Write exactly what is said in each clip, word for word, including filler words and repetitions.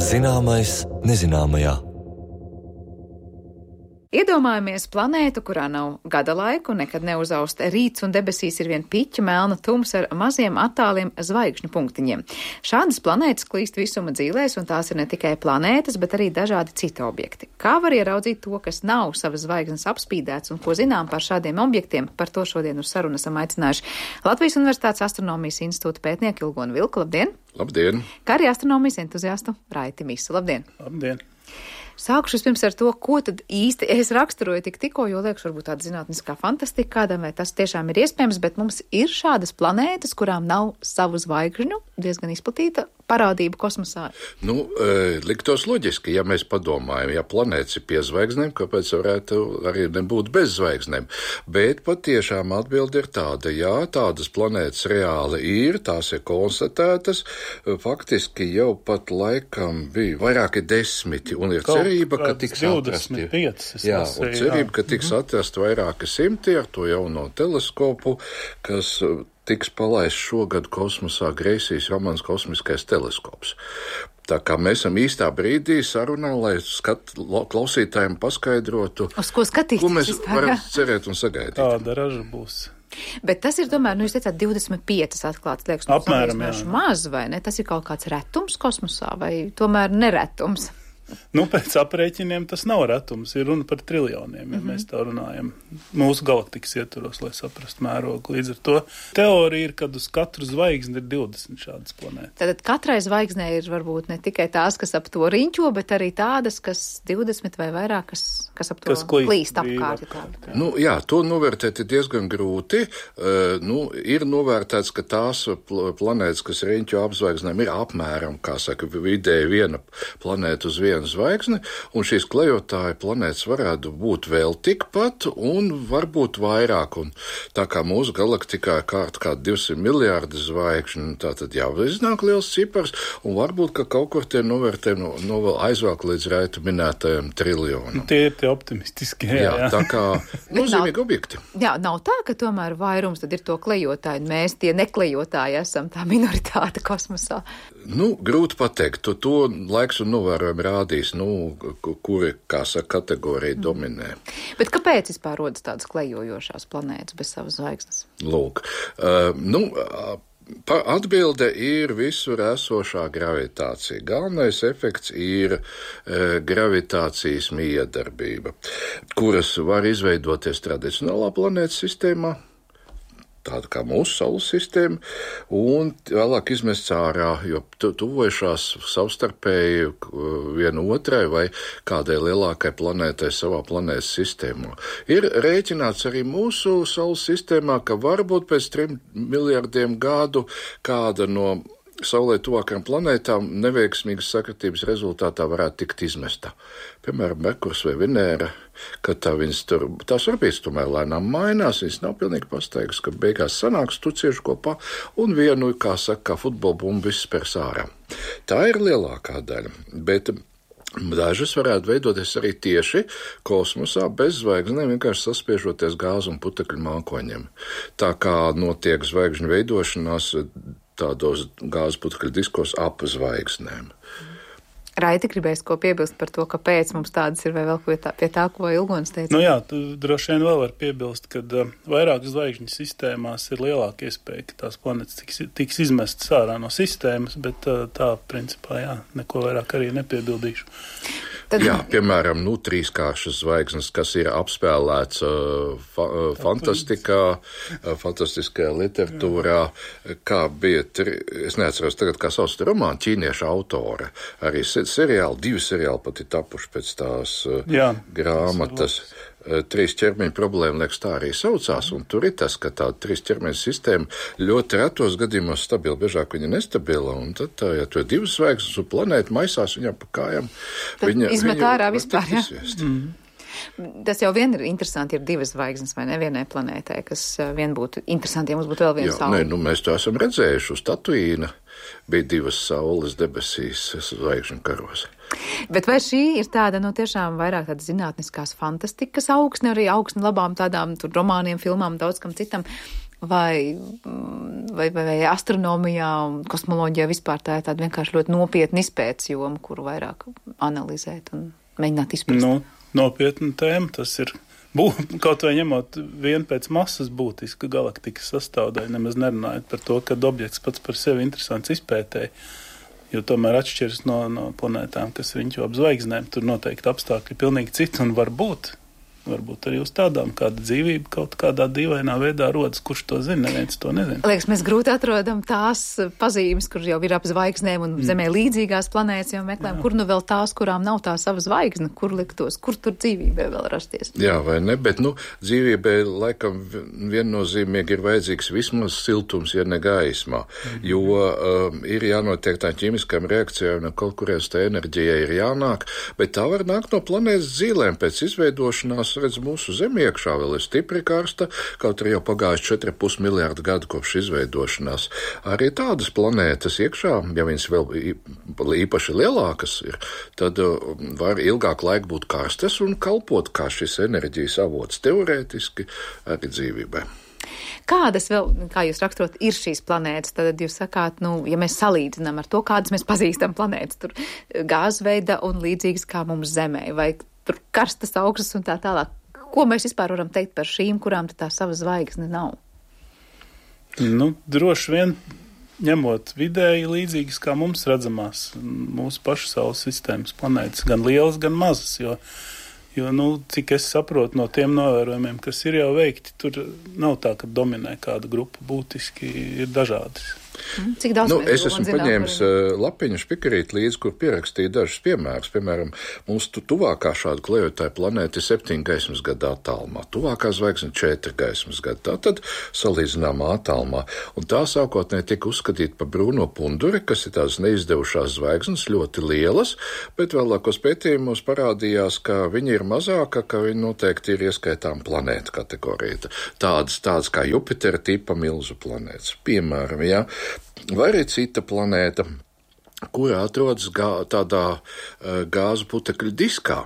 Zināmais nezināmajā. Iedomājamies planētu, kurā nav gada laiku, nekad neuzaust rīts un debesīs ir vien piķa melna tums ar maziem attāliem zvaigžņu punktiņiem. Šādas planētas klīst visuma dzīvēs, un tās ir ne tikai planētas, bet arī dažādi citi objekti. Kā var ieraudzīt to, kas nav savas zvaigznes apspīdēts, un ko zinām par šādiem objektiem? Par to šodien uz sarunu esam aicinājuši Latvijas Universitātes Astronomijas institūta pētnieku Ilgonu Vilku. Labdien! Labdien! Kā arī astronomijas entuziastu Raiti Misu. Labdien! Labdien! Sākuši pirms ar to, ko tad īsti es raksturoju tik tikko, jo liekas, varbūt tāda zinātniskā fantastika kādam, vai tas tiešām ir iespējams, bet mums ir šādas planētas, kurām nav savu zvaigžņu, diezgan izplatīta parādība kosmosā. Nu, e, liktos loģiski, ja mēs padomājam, ja planētas ir pie zvaigznēm, kāpēc varētu arī nebūt bez zvaigznēm. Bet patiešām atbilde ir tāda, jā, tādas planētas reāli ir, tās ir konstatētas, faktiski jau pat laikam bija vairāki desmiti, un ir cerība, ka tiks atrasti. Jā, un cerība, ka tiks atrasti vairāki simti ar to jauno teleskopu, kas tiks palaists šogad kosmosā Greisijas Romans kosmiskais teleskops. Tā kā mēs esam īstā brīdī sarunā, lai skat, klausītājiem paskaidrotu, uz ko skatīties, ko mēs vispār, varam jā. cerēt un sagaidīt. Tāda raža būs. Bet tas ir tomēr, nu jūs teicāt, divdesmit pieci atklāts, liekas, nu, apmēram, jā. Maz, vai ne? Tas ir kaut kāds retums kosmosā, vai tomēr neretums? Nu, pēc aprēķiniem tas nav retums, ir runa par triljoniem, ja mm-hmm. mēs tā runājam. Mūsu galaktikas ietvaros, lai saprastu mērogu. Līdz ar to teorija ir, kad uz katru zvaigzni ir divdesmit šādas planētas. Tātad katrai zvaigznē ir varbūt ne tikai tās, kas ap to riņķo, bet arī tādas, kas divdesmit vai vairāk, kas, kas ap to kas klīst, klīst apkārt. apkārt nu, jā, to novērtēt ir diezgan grūti. Uh, nu, ir novērtēts, ka tās planētas, kas riņķo apzvaigznēm, ir apmēram, kā saka, vidēji viena planēta uz vienu zvaigzni, un šīs klejotāja planētas varētu būt vēl tikpat, un varbūt vairāk, un tā kā mūsu galaktikā ir kārt kā divsimt miljārdi zvaigžņu, tā tad jau iznāk liels cipars, un varbūt, ka kaut kur tie novērtējumi no, no vēl aizvāk līdz Raita minētajam triljonam. Nu, tie ir tie optimistiskie, jā, jā. jā tā kā nozīmīgi objekti. Jā, nav tā, ka tomēr vairums tad ir to klejotāji, un mēs tie neklejotāji esam tā minoritāte kosmosā. Nu, grūti pateikt, to, to laiks un novērojumi rādīs, nu, kuri, kā saka, kategorija dominē. Bet kāpēc vispār rodas tādas klejojošās planētas bez savas zvaigznes? Lūk, uh, nu, uh, atbilde ir visur esošā gravitācija. Galvenais efekts ir uh, gravitācijas miedarbība, kuras var izveidoties tradicionālā planētas sistēmā, tāda kā mūsu Saules sistēma, un vēlāk izmests ārā, jo tu, tuvojušās savstarpēji viena otrai vai kādai lielākai planētai savā planētas sistēmā. Ir rēķināts arī mūsu Saules sistēmā, ka varbūt pēc trim miljardiem gadu kāda no Saulē tuvākajām planētām neveiksmīgas sakritības rezultātā varētu tikt izmesta. Piemēram, Merkurs vai Venēra, kad tā viņas tur, tās orbītas tomēr lēnām mainās, viņas nav pilnīgi pastaigas, ka beigās sanāks tu cieši kopā un vienu, kā saka, kā futbola bumbu viss spērs ārā. Tā ir lielākā daļa, bet dažas varētu veidoties arī tieši kosmosā bez zvaigznēm, vienkārši saspiežoties gāzu un putekļu mākoņiem. Tā kā notiek zvaigžņu veidošanās tādos gāzes putekļu diskos ap zvaigznēm. Raiti gribēs ko piebilst par to, kāpēc mums tādas ir, vai vēl ko tā, pie tā, ko Ilgons teica? Nu jā, tu droši vien vēl var piebilst, ka uh, vairāk zvaigžņu sistēmās ir lielāka iespēja, ka tās planētas tiks, tiks izmestas ārā no sistēmas, bet uh, tā, principā, jā, neko vairāk arī nepiebildīšu. Tad... Jā, piemēram, nu, trīskāršas zvaigznes, kas ir apspēlēts uh, fa fantastikā, uh, fantastiskajā literatūrā, kā bija, tri... es neatceros tagad, kā sauc romānu, ķīniešu autore. Arī se seriāli, divi seriāli pat ir tapuši pēc tās uh, Jā, grāmatas. Trīs ķermeņa problēma, liekas, tā arī saucās, un tur ir tas, ka tā trīs ķermeņa sistēma ļoti retos gadījumos stabila, biežāk viņa nestabila, un tad, tā, ja tu ir divas zvaigznes un planēta maisās viņam pa kājām, tad viņa, izmet viņa ārā vispār, jā. Mm. Tas jau vien ir interesanti, ir divas zvaigznes vai nevienai planētai, kas vien būtu interesanti, ja mums būtu vēl viena saule. Jā, nē, nu mēs to esam redzējuši uz Tatuīna, bija divas saules debesīs zvaigžņu karos. Bet vai šī ir tāda, nu, tiešām vairāk tāda zinātniskās fantastikas augsne, arī augsne labām tādām tur romāniem, filmām, daudz kam citam, vai, vai, vai, vai astronomijā un kosmoloģijā vispār tā ir tāda vienkārši ļoti nopietna izpētes joma, kuru vairāk analizēt un mēģināt izprast? Nu, nopietna tēma tas ir. Bū, kaut vai ņemot vienu pēc masas būtisku galaktikas sastāvdaļu, nemaz nerunājot par to, ka objekts pats par sevi interesants izpētēji, jo tomēr atšķiras no, no planētām, kas riņķo ap zvaigznēm. Tur noteikti apstākļi pilnīgi citi un varbūt, varbūt arī uz tādām kāda dzīvība kaut kādā dīvainā veidā rodas, kurš to zina, neviens to nezina. Liekas, mēs grūti atrodam tās pazīmes, kur jau ir ap zvaigznēm un mm. Zemē līdzīgās planētas, jau meklējam, kur nu vēl tās, kurām nav tā sava zvaigzne, kur liktos, kur tur dzīvībai vēl rasties. Jā, vai ne, bet, nu, dzīvībai laikam viennozīmīgi ir vajadzīgs vismaz siltums, ja ne gaismā, mm. jo um, ir jānotiek tā ķimiskām reakcijām, un kaut kurienes tā enerģija ir jānāk, bet tā var nākt no planētas dzīlēm pēc izveidošanās. Redz, mūsu Zeme iekšā vēl ir stipri karsta, kaut arī jau pagājuši četri ar pus miljārdu gadu kopš izveidošanās. Arī tādas planētas iekšā, ja viņas vēl īpaši lielākas ir, tad var ilgāk laika būt karstas un kalpot kā šis enerģijas avots teorētiski arī dzīvībai. Kādas vēl, kā jūs raksturot, ir šīs planētas? Tad jūs sakāt, nu, ja mēs salīdzinām ar to, kādas mēs pazīstam planētas, tur gāzveida un līdzīgas kā mums Zemē, vai tur karstas augstas un tā tālāk. Ko mēs vispār varam teikt par šīm, kurām tā sava zvaigzne nav? Nu, droši vien, ņemot vidēji līdzīgas kā mums redzamās mūsu pašu saules sistēmas planētas, gan lielas, gan mazas, jo Jo, nu, cik es saprotu no tiem novērojumiem, kas ir jau veikti, tur nav tā, ka dominē kāda grupa, būtiski ir dažādas. Cik daudz nu, mēs es esmu paņēmis par... lapiņu špikarīt līdzi, kur pierakstīju dažus piemērus. Piemēram, mums tu, tuvākā šāda klejotāja planēta ir septiņu gaismas gadu attālumā. Tuvākā zvaigzne četri gaismas gadu. Tā tad salīdzināmā attālumā. Un tā sākotnēji tika uzskatīta par brūno punduri, kas ir tās neizdevušās zvaigznes, ļoti lielas, bet vēlākos pētījumos parādījās, ka viņi ir mazāka, ka viņi noteikti ir ieskaitām planēta kategorija. Tādas, tādas kā Jupitera tipa milzu planētas. Piemēram, jā. Vai arī cita planēta, kura atrodas gā, tādā uh, gāzu putekļu diskā,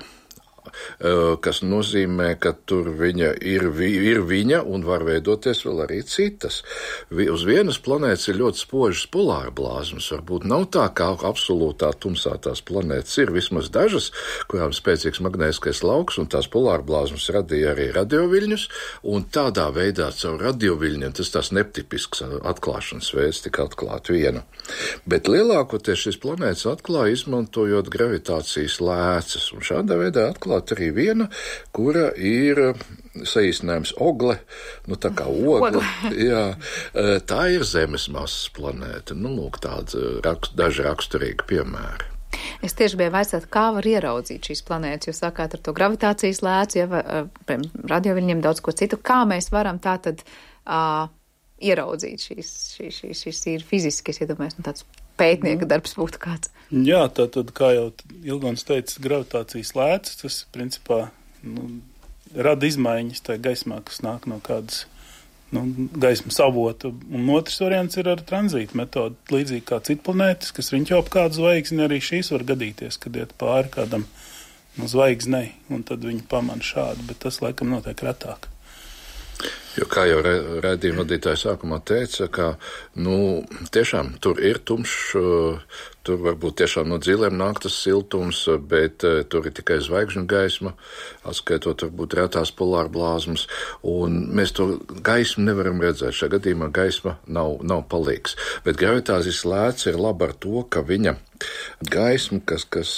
uh, kas nozīmē, ka tur viņa ir, vi, ir viņa un var veidoties vēl arī citas. Vi, uz vienas planētas ir ļoti spožas polāra blāzmas. Varbūt nav tā, kā absolūtā tumsā tās planētas ir vismaz dažas, kurām spēcīgs magnētiskais lauks, un tās polāra blāzmas radīja arī radioviļņus, un tādā veidā caur radioviļņiem tas tās netipisks atklāšanas veids tika atklāt viena. Bet lielākoties šis planētas atklāja izmantojot gravitācijas lēcas, un šādā veidā atklāt arī viena, kura ir saīsinājums ogle, nu tā kā ogle, jā, tā ir Zemes masas planēta, nu lūk tāda rakst, daži raksturīgi piemēri. Es tieši biju vaicāt, kā var ieraudzīt šīs planētas, jūs sakāt ar to gravitācijas lēcu, ja, radioviļņiem daudz ko citu, kā mēs varam tā tad uh, ieraudzīt šīs, šīs, šīs, šīs ir fiziski, es iedomājos, nu tāds pētnieka darbs būtu kāds. Jā, tā tad, kā jau Ilgons teica, gravitācijas lēcis, tas principā, nu, rada izmaiņas tajā gaismā, kas nāk no kādas, nu, gaismas avota. Un otrs variants ir ar tranzītu metodu, līdzīgi kā citplanētas, kas riņķo ap kādu zvaigzni, arī šīs var gadīties, kad iet pāri kādam nu, zvaigznei, un tad viņi pamana šādu, bet tas laikam notiek retāk. Jo, kā jau raidījuma vadītāja sākumā teica, ka, nu, tiešām tur ir tumšs, tur varbūt tiešām no dzīlēm nāk tas siltums, bet tur ir tikai zvaigžņu gaisma, atskaitot varbūt retās polāra blāzmas, un mēs to gaismu nevaram redzēt. Šajā gadījumā gaisma nav, nav palīgs. Bet gravitācijas lēts ir laba ar to, ka viņa gaisma, kas, kas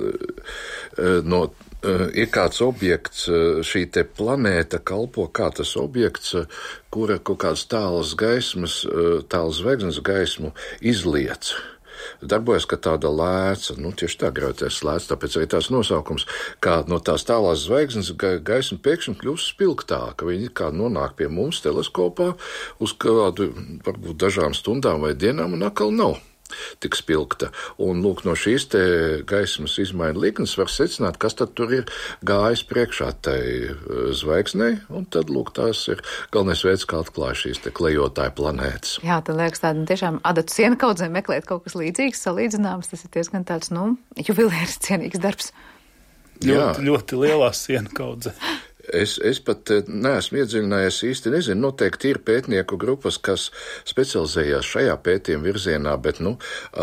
no ir kāds objekts, šī te planēta kalpo kā tas objekts, kura kaut kādas tālas gaismas, tālas zvaigznes gaismu izliec. Darbojas, ka tāda lēca, nu tieši tā gravitācijas lēca, tāpēc arī tās nosaukums, kā no tās tālās zvaigznes gaisma pēkšņi kļūst spilgtāka. Viņi kā nonāk pie mums teleskopā uz kādu, varbūt dažām stundām vai dienām, un atkal nav tik spilgta. Un, lūk, no šīs te gaismas izmaiņu liknes var secināt, kas tad tur ir gājis priekšā tai zvaigznei, un tad, lūk, tās ir galvenais veids, kā atklāja šīs te klejotāju planētas. Jā, tad liekas tāda tiešām adatu sienkaudzē meklēt kaut kas līdzīgs, salīdzināms, tas ir diezgan tāds, nu, jubilēris cienīgs darbs. Ļoti, ļoti lielā sienkaudzē. Es, es pat neesmu iedziļinājies īsti, nezinu, noteikti ir pētnieku grupas, kas specializējās šajā pētījuma virzienā, bet, nu,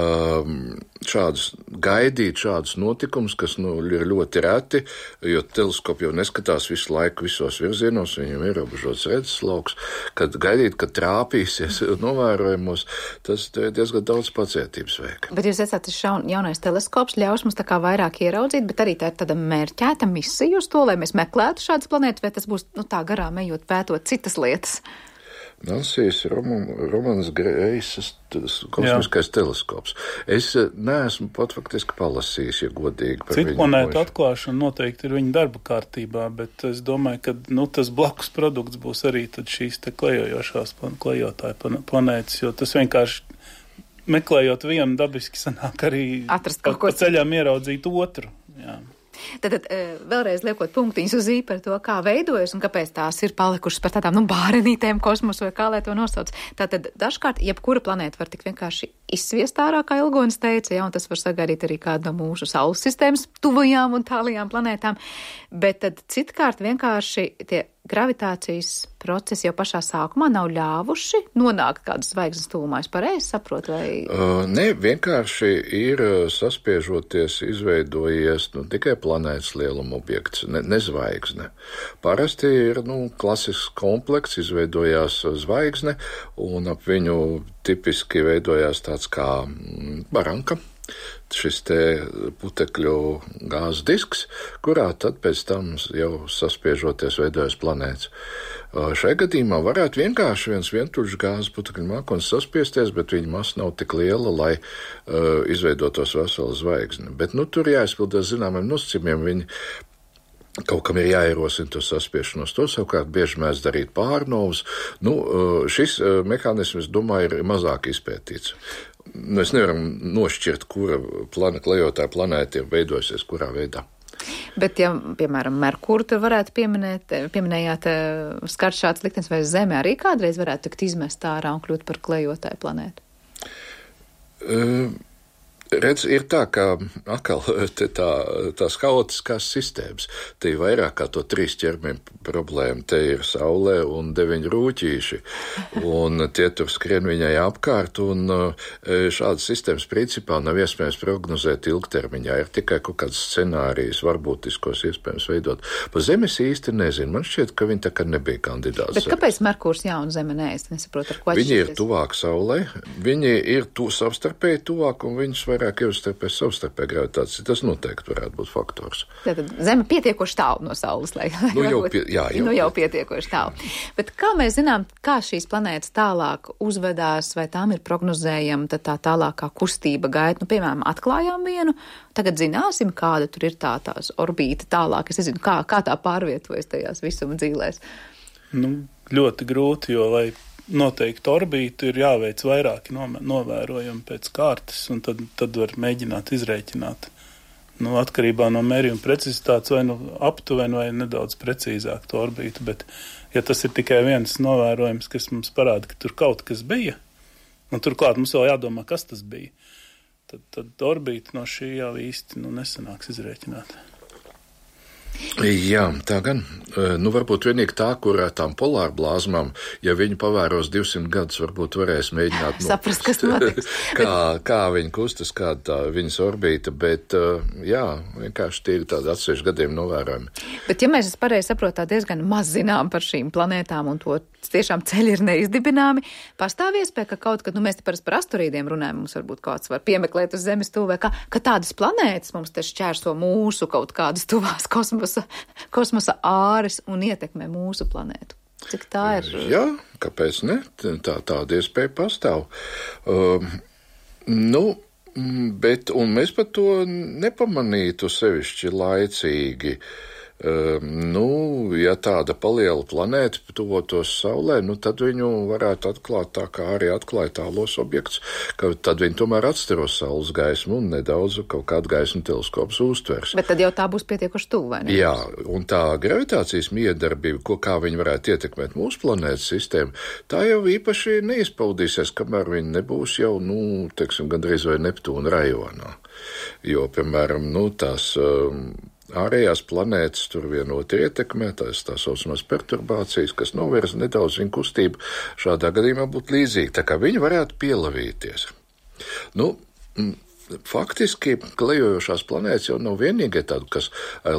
šādus gaidīt šādus notikumus, kas, nu, ir ļoti reti, jo teleskopi jau neskatās visu laiku visos virzienos, viņam ir ierobežots redzes lauks, kad gaidīt, kad trāpīsies novērojumos, tas diezgan daudz pacietības vajag. Bet jūs esat šis jaunais teleskops ļaus mums tā kā vairāk ieraudzīt, bet arī tā ir tāda mērķēta misija uz to, lai mēs meklētu šādas planētas, vai tas būs, nu, tā garām ejot pētot citas lietas? Nansijas Romans Greisas kosmiskais Jā. teleskops. Es neesmu pat faktiski palasījis, ja godīgi par Citu viņu. Planētu atklāšana noteikti ir viņa darba kārtībā, bet es domāju, ka, nu, tas blakus produkts būs arī tad šīs te klejojošās klejotāju planētas, jo tas vienkārši meklējot vienu dabiski sanāk arī atrast pa, kaut ko pa ceļām ieraudzīt otru. Jā. Tad, tad vēlreiz liekot punktiņus uz ī par to, kā veidojas un kāpēc tās ir palikušas par tādām, nu, bārenītēm kosmosu vai kā lai to nosauc. Tātad dažkārt jebkura planēta var tik vienkārši izsviest ārā, kā Ilgonis teica, ja, un tas var sagaidīt arī kādu no mūsu saules sistēmas tuvajām un tālajām planētām, bet tad citkārt vienkārši tie gravitācijas procesi jau pašā sākumā nav ļāvuši nonākt kādas zvaigznes tuvumā. Es pareizi saprotu, vai? Uh, ne, vienkārši ir saspiežoties, izveidojies, nu, tikai planētas lieluma objekts, ne, ne zvaigzne. Parasti ir, nu, klasisks komplekss, izveidojās zvaigzne, un ap viņu tipiski veidojās tāds kā baranka. Šis te putekļu gāzes disks, kurā tad pēc tam jau saspiežoties veidojas planētas. Šai gadījumā varētu vienkārši viens vientuļš gāzes putekļu mākonis saspiesties, bet viņa masa nav tik liela, lai uh, izveidotos vesela zvaigzne. Bet, nu, tur jāizpildās zināmiem nosacījumiem, viņi kaut kam ir jāierosina to saspiešanos. To savukārt bieži mēs darīt pārnovus. Nu, šis mehānisms, domāju, ir mazāk izpētīts. Mēs nevaram nošķirt, kura plana, klejotāja planēta ir veidojusies, kurā veidā. Bet, ja, piemēram, Merkuru tur varētu pieminēt, pieminējāt skart šāds liktenis, vai Zeme arī kādreiz varētu tikt izmest ārā un kļūt par klejotāju planētu? Uh. Redz, ir tā, ka atkal te tā, tās haotiskās sistēmas, te ir vairāk kā to trīs ķermeņu problēma, te ir Saulē un deviņi rūķīši, un tie tur skrien viņai apkārt, un šādas sistēmas principā nav iespējams prognozēt ilgtermiņā, ir tikai kaut kāds scenārijs, varbūtiskos iespējams veidot. Pa Zemes īsti nezinu, man šķiet, ka viņi tā kā nebija kandidāts. Bet kāpēc Merkurs jā un Zeme nē? Es nesaprotu, ar ko viņi ir tuvāk Saulē, viņi ir tu, savstarpēji tuvāk, un viņus vairāk ievstarpē savstarpēji gravitācija. Tas noteikti varētu būt faktors. Tātad Zeme pietiekoši tālu no Saules, lai, lai nu, jau, pie, jā, jau, nu, jau pietiekoši tālu. Bet kā mēs zinām, kā šīs planētas tālāk uzvedās, vai tām ir prognozējama tā tālākā kustība gaita? Nu, piemēram, atklājām vienu, tagad zināsim, kāda tur ir tā tās orbīta tālāk. Es nezinu, kā, kā tā pārvietojas tajās visuma dzīlēs. Nu, ļoti grūti, jo, lai noteikti orbītu ir jāveic vairāki novērojumi pēc kārtas, un tad, tad var mēģināt izrēķināt. Nu, atkarībā no mērījuma precizitātes vai nu aptuveni vai nedaudz precīzāk to orbītu, bet ja tas ir tikai viens novērojums, kas mums parāda, ka tur kaut kas bija, un turklāt mums vēl jādomā, kas tas bija, tad, tad orbītu no šī jau īsti nu, nesanāks izrēķināt. Jā, tā gan. Nu, varbūt vienīgi tā, kur tām polārblāzmām, ja viņi pavēros divsimt gadus, varbūt varēs mēģināt saprast, kas notiks. kā, kā viņi kustas, kāda tā viņas orbīta, bet jā, vienkārši tie ir tādi atsevišķi gadiem novērojumi. Bet ja mēs pareizi saprotā diezgan maz zinām par šīm planētām un to tiešām ceļi ir neizdibināmi, pastāv iespēja, ka kaut kad, nu mēs te parasti par asteroīdiem runājam, mums varbūt kāds var piemeklēt uz Zemes tuvē, ka, ka tādas planētas mums te šķērso mūsu kaut kādas tuvās kosmosa, kosmosa āres un ietekmē mūsu planētu. Cik tā ir? Jā, kāpēc ne? Tā, tāda iespēja pastāv. Um, nu, bet, un mēs pat to nepamanītu sevišķi laicīgi. Uh, nu, ja tāda paliela planēta tuvotos Saulē, nu, tad viņu varētu atklāt tā, kā arī atklāja tālos objekts, ka tad viņi tomēr atstaros saules gaismu un nedaudz kaut kādu gaismu teleskops uztvers. Bet tad jau tā būs pietiekoši tuvu, vai ne? Jā, un tā gravitācijas miedarbība, ko kā viņi varētu ietekmēt mūsu planētas sistēmu, tā jau īpaši neizpaudīsies, kamēr viņi nebūs jau, nu, teiksim, gandrīz vai Neptūna rajonā. Jo, piemēram, nu, tās um, ārējās planētas tur vienoti ietekmē, tās tā saucamās perturbācijas, kas novirza nedaudz viņu kustību, šādā gadījumā būtu līdzīgi, tā kā viņi varētu pielavīties. Nu, faktiski klejojošās planētas jau nav vienīgie tādi, kas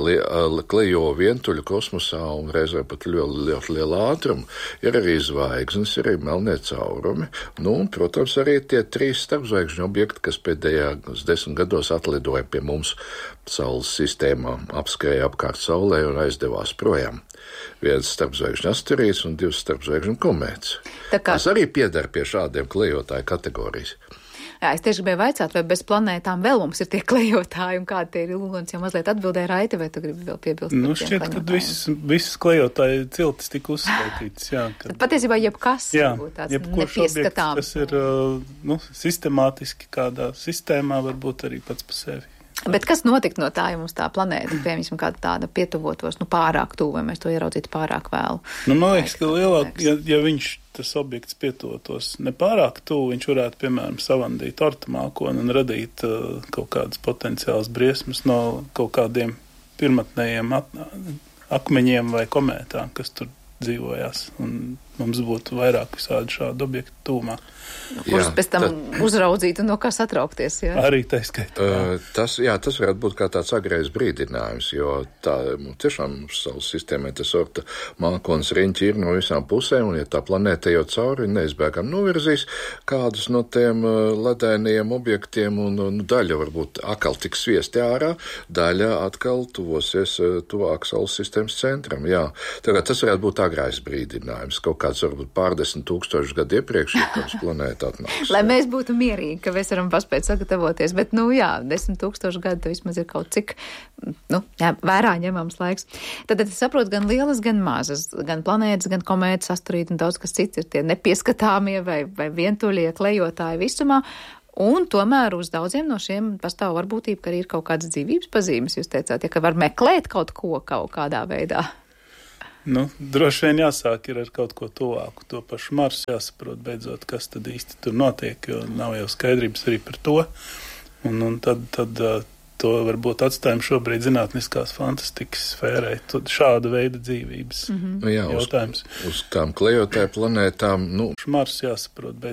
klejo vientuļu kosmosā un reizē pat ļoti, ļoti liela ātruma. Ir arī zvaigznes, ir arī melnie caurumi. Nu, un, protams, arī tie trīs starpzvaigžņu objekti, kas pēdējās desmit gados atlidoja pie mums Saules sistēmā, apskrēja apkārt Saulē un aizdevās projām. Viens starpzvaigžņu asteroīds un divas starpzvaigžņu komētas. Kā... Tas arī pieder pie šādiem klejotāju kategorijas. Jā, es tieši gribēju vaicāt, vai bez planētām vēl mums ir tie klejotāji un kādi tie ir Lūgons, jau mazliet atbildēja Raita, vai tu gribi vēl piebilst? Nu, šķiet, ka visas, visas klejotāji ciltis tika uzskaitītas, jā. Kad... Patiesībā jebkas jā, varbūt tāds jebkurš nepieskatāms. Objekts, kas ir, nu, sistemātiski kādā sistēmā, varbūt arī pats pa sevi. Bet kas notikt no tā, ja mums tā planēta, piemēram, kāda tāda pietuvotos, nu, pārāk tuvu, vai mēs to ieraudzītu pārāk vēlu? Nu, man liekas, ka lielāk, ja, ja viņš, tas objekts pietuvotos nepārāk tuvu, viņš varētu, piemēram, savandīt ortamākoni un radīt uh, kaut kādas potenciālas briesmas no kaut kādiem pirmatnējiem at, akmeņiem vai komētām, kas tur dzīvojās, un mums būtu vairāk visādi šādu objektu tūmā. Kurus pēc tam tad... uzraudzītu, no kā satraukties, jā? Arī tā skaitā. Uh, tas, jā, tas varētu būt kā tāds agrējs brīdinājums, jo tā, tiešām Saules sistēmai tas orta mākonis riņķi ir no visām pusēm, un ja tā planēta jau cauri, neizbēgam novirzīs kādus no tiem uh, ledainajiem objektiem, un uh, daļa varbūt atkal tiks sviesti ārā, daļa atkal tuvosies uh, tuvāk Saules sistēmas centram, jā. Tagad tas varētu būt agrējs brīdinājums, kaut kāds varbūt pārdesmit tūkstoši gadu iepriekš, ja kāds planēta atnāks. Lai mēs būtu mierīgi, ka mēs varam paspēt sagatavoties, bet, nu jā, desmit tūkstoši gadu vismaz ir kaut cik, nu, jā, vērā ņemams laiks. Tad es saprotu, gan lielas, gan mazas, gan planētas, gan komētas, asteroīdi un daudz kas cits ir tie nepieskatāmie vai, vai vientuļie klejotāji visumā. Un tomēr uz daudziem no šiem pastāv varbūtība, ka arī ir kaut kādas dzīvības pazīmes, jūs teicāt, ja ka var meklēt kaut ko kaut kādā veidā. Nu, droši vien jāsāk ir ar kaut ko tuvāku, to pašu Marsu jāsaprot beidzot, kas tad īsti tur notiek, jo nav jau skaidrības arī par to. Un, un tad, tad to varbūt atstājam šobrīd zinātniskās fantastikas sfērai, šāda veida dzīvības mm-hmm. nu, jā, jautājums. Uz, uz tām klejotāju planētām, nu. Marsu jāsaprot beidzot.